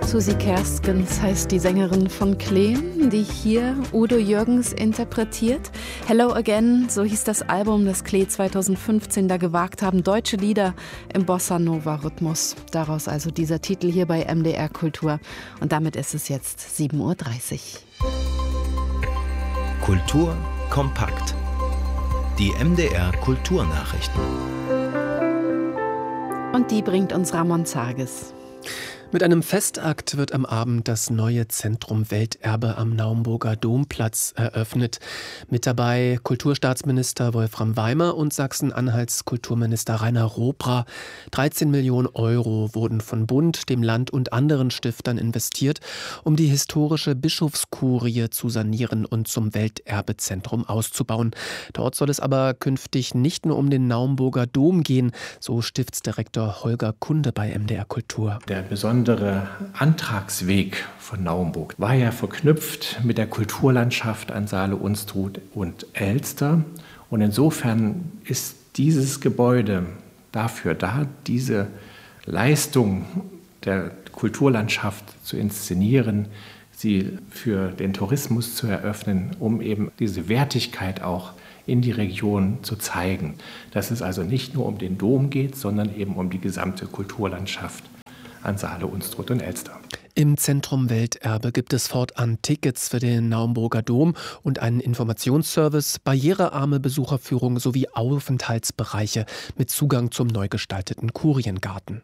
Susi Kerskens heißt die Sängerin von Klee, die hier Udo Jürgens interpretiert. Hello Again, so hieß das Album, das Klee 2015 da gewagt haben. Deutsche Lieder im Bossa-Nova-Rhythmus. Daraus also dieser Titel hier bei MDR Kultur. Und damit ist es jetzt 7:30 Uhr. Kultur kompakt. Die MDR Kulturnachrichten. Und die bringt uns Ramon Zages. Mit einem Festakt wird am Abend das neue Zentrum Welterbe am Naumburger Domplatz eröffnet. Mit dabei Kulturstaatsminister Wolfram Weimer und Sachsen-Anhalts Kulturminister Rainer Robra. 13 Millionen Euro wurden von Bund, dem Land und anderen Stiftern investiert, um die historische Bischofskurie zu sanieren und zum Welterbezentrum auszubauen. Dort soll es aber künftig nicht nur um den Naumburger Dom gehen, so Stiftsdirektor Holger Kunde bei MDR Kultur. Der besondere Antragsweg von Naumburg war ja verknüpft mit der Kulturlandschaft an Saale, Unstrut und Elster. Und insofern ist dieses Gebäude dafür da, diese Leistung der Kulturlandschaft zu inszenieren, sie für den Tourismus zu eröffnen, um eben diese Wertigkeit auch in die Region zu zeigen. Dass es also nicht nur um den Dom geht, sondern eben um die gesamte Kulturlandschaft an Saale, Unstrut und Elster. Im Zentrum Welterbe gibt es fortan Tickets für den Naumburger Dom und einen Informationsservice, barrierearme Besucherführung sowie Aufenthaltsbereiche mit Zugang zum neu gestalteten Kuriengarten.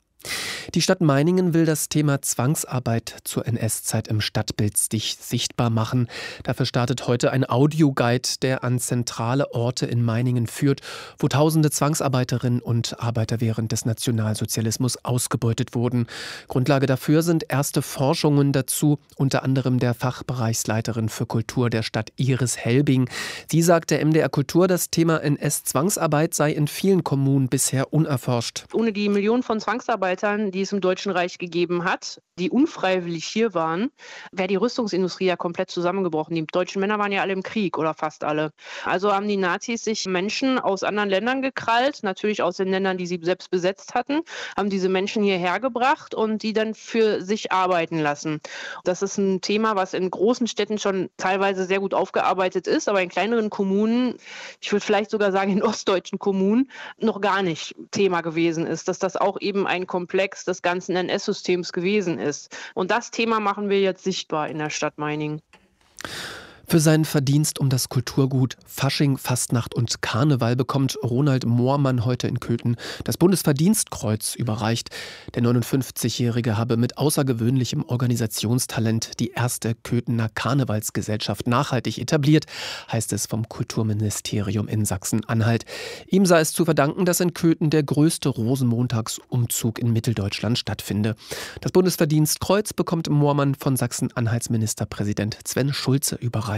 Die Stadt Meiningen will das Thema Zwangsarbeit zur NS-Zeit im Stadtbild sichtbar machen. Dafür startet heute ein Audioguide, der an zentrale Orte in Meiningen führt, wo tausende Zwangsarbeiterinnen und Arbeiter während des Nationalsozialismus ausgebeutet wurden. Grundlage dafür sind erste Forschungen dazu, unter anderem der Fachbereichsleiterin für Kultur der Stadt Iris Helbing. Sie sagt der MDR Kultur, das Thema NS-Zwangsarbeit sei in vielen Kommunen bisher unerforscht. Ohne die Millionen von Zwangsarbeitern, die es im Deutschen Reich gegeben hat, die unfreiwillig hier waren, wäre die Rüstungsindustrie ja komplett zusammengebrochen. Die deutschen Männer waren ja alle im Krieg oder fast alle. Also haben die Nazis sich Menschen aus anderen Ländern gekrallt, natürlich aus den Ländern, die sie selbst besetzt hatten, haben diese Menschen hierher gebracht und die dann für sich arbeiten lassen. Das ist ein Thema, was in großen Städten schon teilweise sehr gut aufgearbeitet ist, aber in kleineren Kommunen, ich würde vielleicht sogar sagen in ostdeutschen Kommunen, noch gar nicht Thema gewesen ist, dass das auch eben ein Komplex des ganzen NS-Systems gewesen ist. Und das Thema machen wir jetzt sichtbar in der Stadt Meiningen. Für seinen Verdienst um das Kulturgut Fasching, Fastnacht und Karneval bekommt Ronald Moormann heute in Köthen das Bundesverdienstkreuz überreicht. Der 59-Jährige habe mit außergewöhnlichem Organisationstalent die erste Köthener Karnevalsgesellschaft nachhaltig etabliert, heißt es vom Kulturministerium in Sachsen-Anhalt. Ihm sei es zu verdanken, dass in Köthen der größte Rosenmontagsumzug in Mitteldeutschland stattfinde. Das Bundesverdienstkreuz bekommt Moormann von Sachsen-Anhalts Ministerpräsident Sven Schulze überreicht.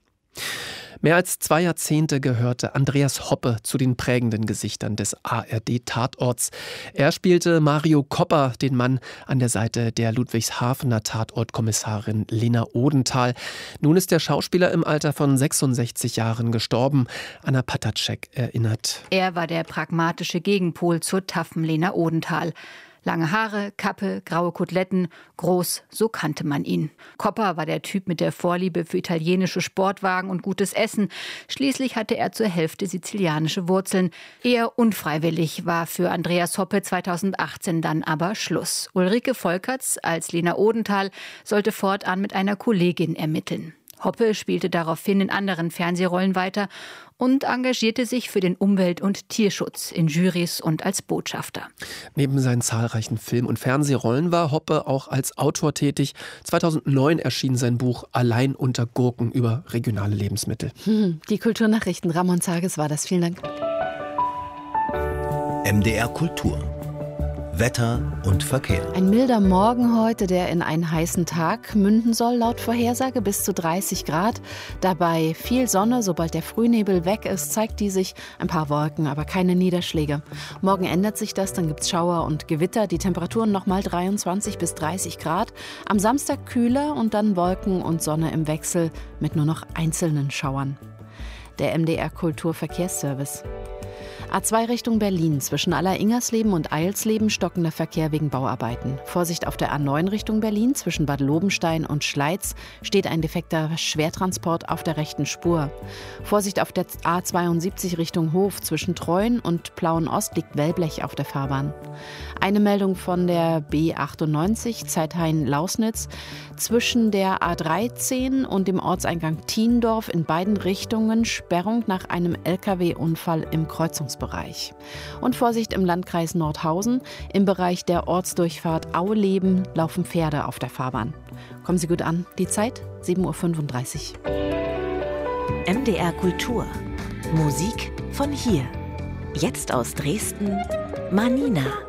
Mehr als 2 Jahrzehnte gehörte Andreas Hoppe zu den prägenden Gesichtern des ARD-Tatorts. Er spielte Mario Kopper, den Mann an der Seite der Ludwigshafener Tatortkommissarin Lena Odenthal. Nun ist der Schauspieler im Alter von 66 Jahren gestorben. Anna Patacek erinnert. Er war der pragmatische Gegenpol zur taffen Lena Odenthal. Lange Haare, Kappe, graue Koteletten, groß, so kannte man ihn. Kopper war der Typ mit der Vorliebe für italienische Sportwagen und gutes Essen. Schließlich hatte er zur Hälfte sizilianische Wurzeln. Eher unfreiwillig war für Andreas Hoppe 2018 dann aber Schluss. Ulrike Volkerts als Lena Odenthal sollte fortan mit einer Kollegin ermitteln. Hoppe spielte daraufhin in anderen Fernsehrollen weiter und engagierte sich für den Umwelt- und Tierschutz in Jurys und als Botschafter. Neben seinen zahlreichen Film- und Fernsehrollen war Hoppe auch als Autor tätig. 2009 erschien sein Buch Allein unter Gurken über regionale Lebensmittel. Die Kulturnachrichten, Ramon Zages war das. Vielen Dank. MDR Kultur. Wetter und Verkehr. Ein milder Morgen heute, der in einen heißen Tag münden soll, laut Vorhersage bis zu 30 Grad. Dabei viel Sonne, sobald der Frühnebel weg ist, zeigt die sich. Ein paar Wolken, aber keine Niederschläge. Morgen ändert sich das, dann gibt es Schauer und Gewitter. Die Temperaturen nochmal 23 bis 30 Grad. Am Samstag kühler und dann Wolken und Sonne im Wechsel mit nur noch einzelnen Schauern. Der MDR Kulturverkehrsservice. A2 Richtung Berlin. Zwischen Aller-Ingersleben und Eilsleben stockender Verkehr wegen Bauarbeiten. Vorsicht auf der A9 Richtung Berlin. Zwischen Bad Lobenstein und Schleiz steht ein defekter Schwertransport auf der rechten Spur. Vorsicht auf der A72 Richtung Hof. Zwischen Treuen und Plauen-Ost liegt Wellblech auf der Fahrbahn. Eine Meldung von der B98 Zeithain-Lausnitz. Zwischen der A13 und dem Ortseingang Thiendorf in beiden Richtungen Sperrung nach einem LKW-Unfall im Kreuzungsbereich. Und Vorsicht im Landkreis Nordhausen. Im Bereich der Ortsdurchfahrt Auleben laufen Pferde auf der Fahrbahn. Kommen Sie gut an. Die Zeit 7:35 Uhr. MDR Kultur. Musik von hier. Jetzt aus Dresden, Manina.